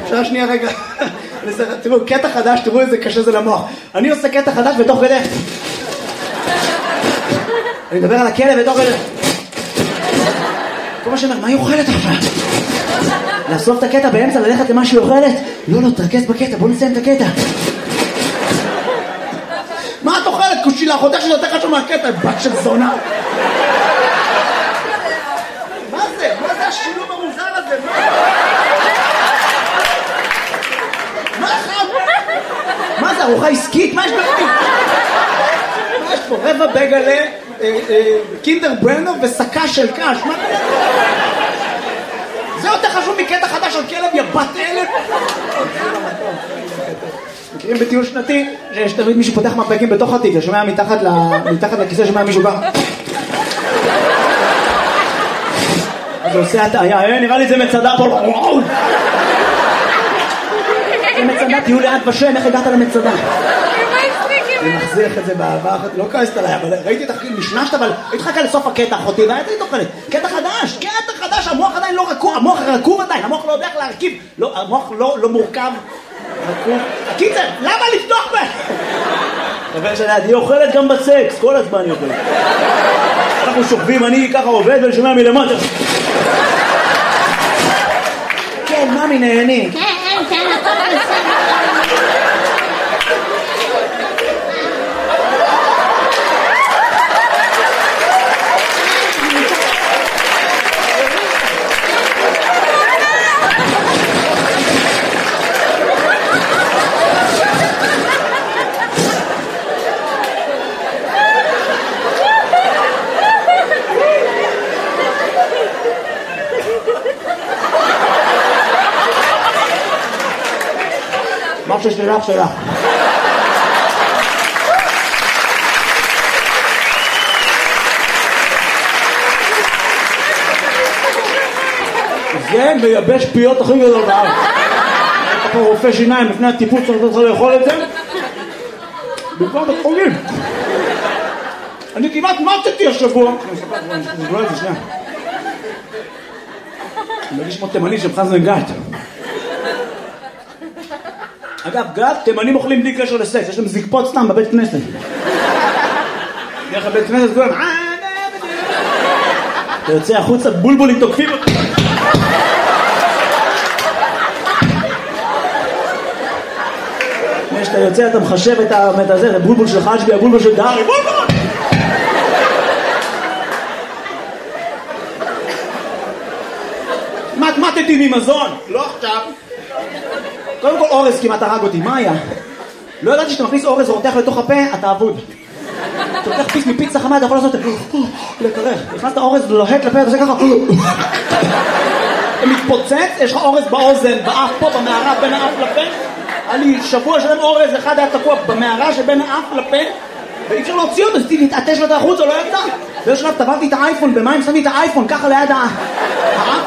אפשר שנייה רגע. תראו, קטע חדש, תראו איזה קשה זה למוח. אני עושה קטע חדש בתוך כדי. אני מדבר על הכלב בתוך כדי. כל מה שאומר, מה היא אוכלת עכשיו? לאסוף את הקטע באמצע, ללכת למה שהיא אוכלת? לא, תרכז בקטע, בוא נסיים את הקטע. מה את אוכלת? קושילה, חותך שזה יותר חשוב מהקטע, בת של זונה. מה זה? מה זה השילוב המוזר הזה? מה זה, ארוחה עסקית? מה יש בפנים? מה יש פה? רבע בגלה, קינדר ברנר וסקה של קש. מה זה? זה יותר חשוב מקטע חדש על כלב, יא בת אלף. מכירים בטיול שנתי, שיש תמיד מישהו פותח מפקים בתוך התיק, שומע מתחת לכיסא, שומע מישהו גם. אז הוא עושה הטעיה, נראה לי זה מצדה פה. זה מצדה, תהיו ליד ושם, איך הגעת למצדה? אני מחזיך את זה באהבה אחת, לא כעסת עליי, אבל ראיתי את החיים, נשנשת, אבל התחכה לסוף הקטע אחותי, והייתי תוכלת, קטע חדש, המוח עדיין לא רקוב, המוח רקוב עדיין, המוח לא יודע איך להרכיב, המוח לא מורכב, רקוב. קיצר, למה לפתוח בה? חבר שלי, היא אוכלת גם בסקס, כל הזמן היא אוכלת. אנחנו שוכבים, אני ככה עובד ולשומע מלמטה. כן, ממי נהנים. כן, הכל בסדר. משהו שלך. זה מייבש פיות הכי גדול בארץ. אתה פה רופא שיניים לפני הטיפוץ, אתה צריך לאכול את זה במקום בית חולים. אני כמעט מתתי השבוע. אני אספר את זה שנייה. אני מרגיש כמו תימני של חזן גת. אגב, גת, תימנים אוכלים בלי קשר לסקס, יש להם זקפות סתם בבית כנסת. דרך הבית כנסת כולם, אתה יוצא החוצה, בולבולים תוקפים אותי. כשאתה יוצא, אתה מחשב את הזה, זה בולבול של חשבי, הבולבול של דארי, בולבול! מתמטתי ממזון, לא עכשיו. קודם כל אורז כמעט הרג אותי, מה היה? לא ידעתי שאתה מכניס אורז ורותח לתוך הפה, אתה אבוד. אתה לוקח פיס מפיצה חמה, אתה יכול לעשות לקרר. הכנסת אורז לוהט לפה, אתה עושה ככה. אתה מתפוצץ, יש לך אורז באוזן, באף פה, במערה, בין האף לפה. היה לי שבוע שלם אורז, אחד היה תקוע במערה שבין האף לפה, ואי אפשר להוציא אותו, אז להתעטש לו את החוץ, או לא ידע. באיזשהו שלב טבעתי את האייפון, במים שמתי את האייפון, ככה ליד האף.